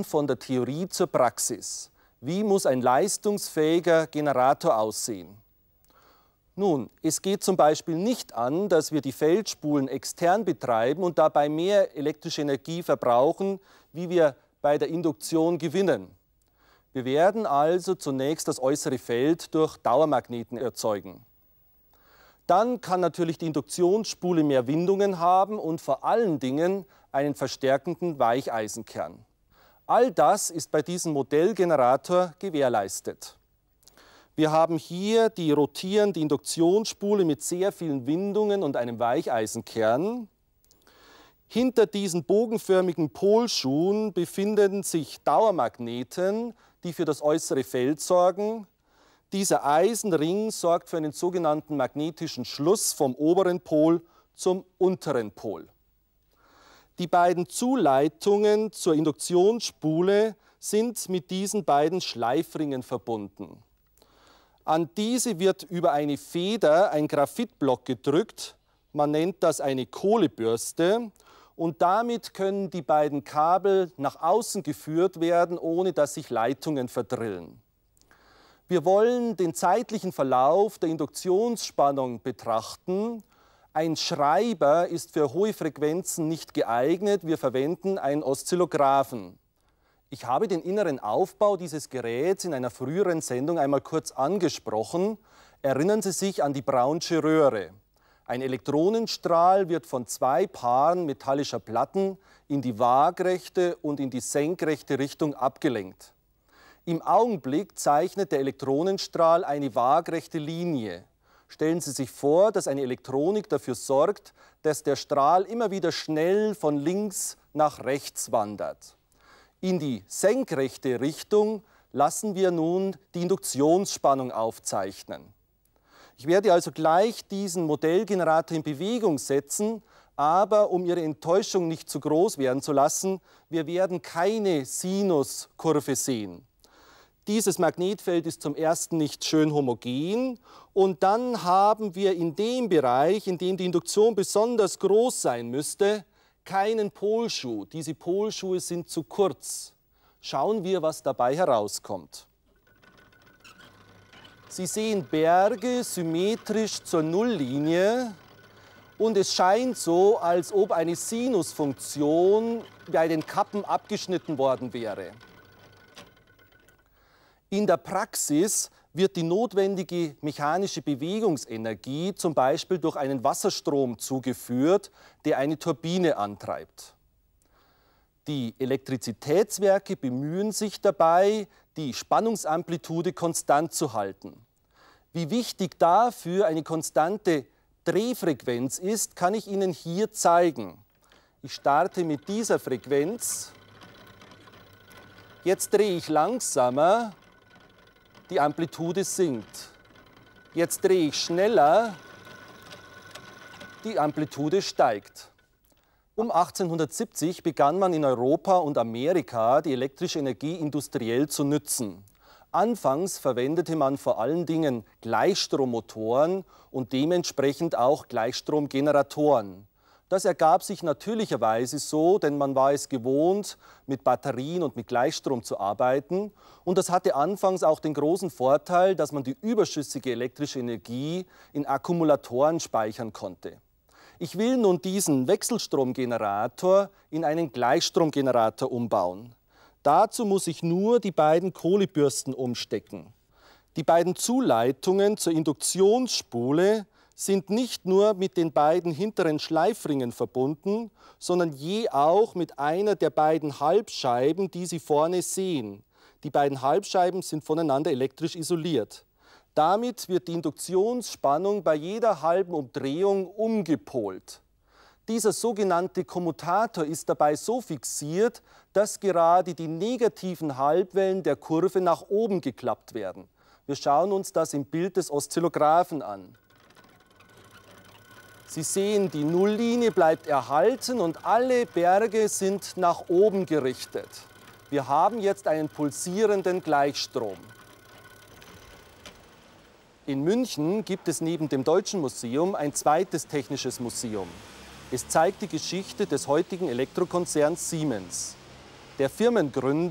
nun von der Theorie zur Praxis. Wie muss ein leistungsfähiger Generator aussehen? Nun, es geht zum Beispiel nicht an, dass wir die Feldspulen extern betreiben und dabei mehr elektrische Energie verbrauchen, wie wir bei der Induktion gewinnen. Wir werden also zunächst das äußere Feld durch Dauermagneten erzeugen. Dann kann natürlich die Induktionsspule mehr Windungen haben und vor allen Dingen einen verstärkenden Weicheisenkern. All das ist bei diesem Modellgenerator gewährleistet. Wir haben hier die rotierende Induktionsspule mit sehr vielen Windungen und einem Weicheisenkern. Hinter diesen bogenförmigen Polschuhen befinden sich Dauermagneten, die für das äußere Feld sorgen. Dieser Eisenring sorgt für einen sogenannten magnetischen Schluss vom oberen Pol zum unteren Pol. Die beiden Zuleitungen zur Induktionsspule sind mit diesen beiden Schleifringen verbunden. An diese wird über eine Feder ein Graphitblock gedrückt, man nennt das eine Kohlebürste, und damit können die beiden Kabel nach außen geführt werden, ohne dass sich Leitungen verdrillen. Wir wollen den zeitlichen Verlauf der Induktionsspannung betrachten. Ein Schreiber ist für hohe Frequenzen nicht geeignet, wir verwenden einen Oszillographen. Ich habe den inneren Aufbau dieses Geräts in einer früheren Sendung einmal kurz angesprochen. Erinnern Sie sich an die Brownsche Röhre. Ein Elektronenstrahl wird von zwei Paaren metallischer Platten in die waagrechte und in die senkrechte Richtung abgelenkt. Im Augenblick zeichnet der Elektronenstrahl eine waagrechte Linie. Stellen Sie sich vor, dass eine Elektronik dafür sorgt, dass der Strahl immer wieder schnell von links nach rechts wandert. In die senkrechte Richtung lassen wir nun die Induktionsspannung aufzeichnen. Ich werde also gleich diesen Modellgenerator in Bewegung setzen, aber um Ihre Enttäuschung nicht zu groß werden zu lassen, wir werden keine Sinuskurve sehen. Dieses Magnetfeld ist zum ersten nicht schön homogen und dann haben wir in dem Bereich, in dem die Induktion besonders groß sein müsste, keinen Polschuh. Diese Polschuhe sind zu kurz. Schauen wir, was dabei herauskommt. Sie sehen Berge symmetrisch zur Nulllinie und es scheint so, als ob eine Sinusfunktion bei den Kappen abgeschnitten worden wäre. In der Praxis wird die notwendige mechanische Bewegungsenergie zum Beispiel durch einen Wasserstrom zugeführt, der eine Turbine antreibt. Die Elektrizitätswerke bemühen sich dabei, die Spannungsamplitude konstant zu halten. Wie wichtig dafür eine konstante Drehfrequenz ist, kann ich Ihnen hier zeigen. Ich starte mit dieser Frequenz. Jetzt drehe ich langsamer. Die Amplitude sinkt. Jetzt drehe ich schneller, die Amplitude steigt. Um 1870 begann man in Europa und Amerika die elektrische Energie industriell zu nützen. Anfangs verwendete man vor allen Dingen Gleichstrommotoren und dementsprechend auch Gleichstromgeneratoren. Das ergab sich natürlicherweise so, denn man war es gewohnt, mit Batterien und mit Gleichstrom zu arbeiten. Und das hatte anfangs auch den großen Vorteil, dass man die überschüssige elektrische Energie in Akkumulatoren speichern konnte. Ich will nun diesen Wechselstromgenerator in einen Gleichstromgenerator umbauen. Dazu muss ich nur die beiden Kohlebürsten umstecken. Die beiden Zuleitungen zur Induktionsspule sind nicht nur mit den beiden hinteren Schleifringen verbunden, sondern je auch mit einer der beiden Halbscheiben, die Sie vorne sehen. Die beiden Halbscheiben sind voneinander elektrisch isoliert. Damit wird die Induktionsspannung bei jeder halben Umdrehung umgepolt. Dieser sogenannte Kommutator ist dabei so fixiert, dass gerade die negativen Halbwellen der Kurve nach oben geklappt werden. Wir schauen uns das im Bild des Oszillographen an. Sie sehen, die Nulllinie bleibt erhalten und alle Berge sind nach oben gerichtet. Wir haben jetzt einen pulsierenden Gleichstrom. In München gibt es neben dem Deutschen Museum ein zweites technisches Museum. Es zeigt die Geschichte des heutigen Elektrokonzerns Siemens. Der Firmengründer